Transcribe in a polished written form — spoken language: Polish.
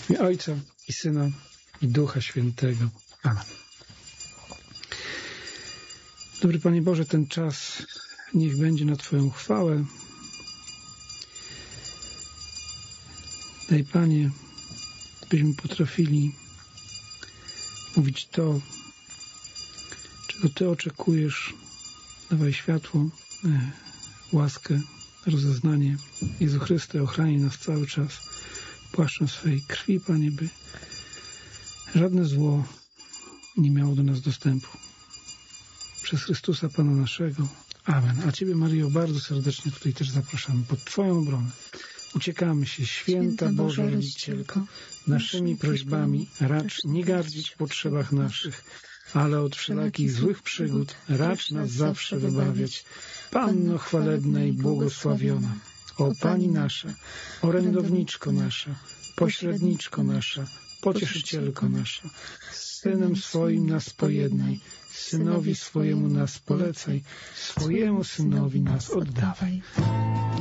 W imię Ojca i Syna i Ducha Świętego. Amen. Dobry Panie Boże, ten czas niech będzie na Twoją chwałę. Daj Panie, byśmy potrafili mówić to, czego Ty oczekujesz. Dawaj światło, łaskę, rozeznanie. Jezu Chryste, ochrani nas cały czas płaszczem swojej krwi, Panie, by żadne zło nie miało do nas dostępu. Przez Chrystusa Pana naszego. Amen. A Ciebie, Maryjo, bardzo serdecznie tutaj też zapraszamy pod Twoją obronę. Uciekamy się, święta Boża Rodzicielko, naszymi prośbami racz nie gardzić w potrzebach naszych, ale od wszelakich złych przygód racz nas zawsze wybawiać. Panno chwalebna i błogosławiona, o Pani nasza, orędowniczko nasza, pośredniczko nasza, pocieszycielko nasza, z Synem swoim nas pojednaj, Synowi swojemu nas polecaj, swojemu Synowi nas oddawaj.